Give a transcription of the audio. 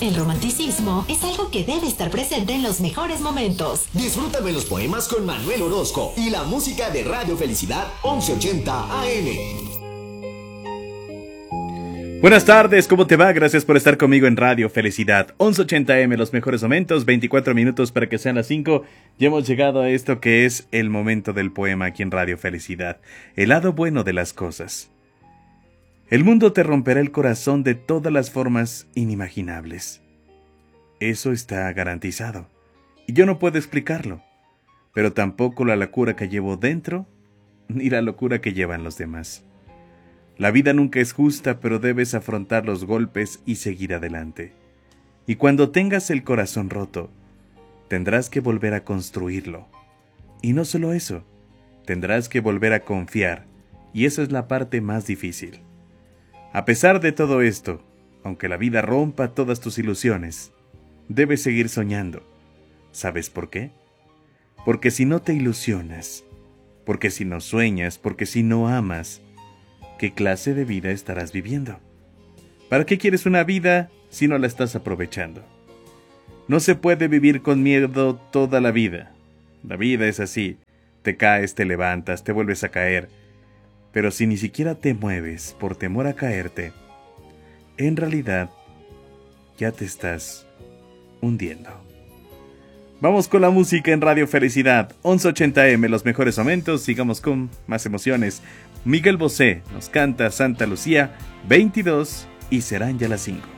El romanticismo es algo que debe estar presente en los mejores momentos. Disfrútame los poemas con Manuel Orozco y la música de Radio Felicidad 1180 AM. Buenas tardes, ¿cómo te va? Gracias por estar conmigo en Radio Felicidad 1180 AM, los mejores momentos, 24 minutos para que sean las 5. Ya hemos llegado a esto que es el momento del poema aquí en Radio Felicidad. El lado bueno de las cosas. El mundo te romperá el corazón de todas las formas inimaginables. Eso está garantizado. Y yo no puedo explicarlo, pero tampoco la locura que llevo dentro, ni la locura que llevan los demás. La vida nunca es justa, pero debes afrontar los golpes y seguir adelante. Y cuando tengas el corazón roto, tendrás que volver a construirlo. Y no solo eso, tendrás que volver a confiar, y esa es la parte más difícil. A pesar de todo esto, aunque la vida rompa todas tus ilusiones, debes seguir soñando. ¿Sabes por qué? Porque si no te ilusionas, porque si no sueñas, porque si no amas, ¿qué clase de vida estarás viviendo? ¿Para qué quieres una vida si no la estás aprovechando? No se puede vivir con miedo toda la vida. La vida es así. Te caes, te levantas, te vuelves a caer. Pero si ni siquiera te mueves por temor a caerte, en realidad ya te estás hundiendo. Vamos con la música en Radio Felicidad 1180M, los mejores momentos. Sigamos con más emociones. Miguel Bosé nos canta Santa Lucía 22 y serán ya las 5.